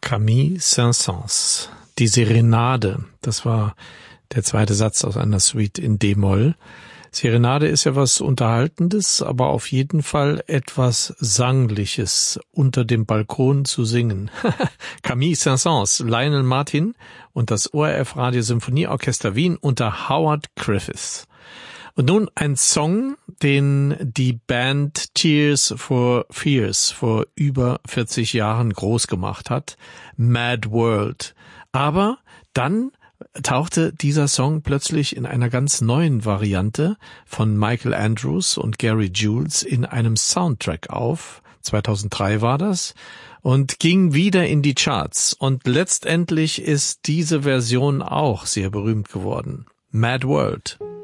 Camille Saint-Saëns, die Serenade, das war der zweite Satz aus einer Suite in D-Moll. Serenade ist ja was Unterhaltendes, aber auf jeden Fall etwas Sangliches, unter dem Balkon zu singen. Camille Saint-Saëns, Lionel Martin und das ORF Radio Symphonieorchester Wien unter Howard Griffiths. Und nun ein Song, den die Band Tears for Fears vor über 40 Jahren groß gemacht hat, Mad World. Aber dann tauchte dieser Song plötzlich in einer ganz neuen Variante von Michael Andrews und Gary Jules in einem Soundtrack auf. 2003 war das und ging wieder in die Charts. Und letztendlich ist diese Version auch sehr berühmt geworden. Mad World.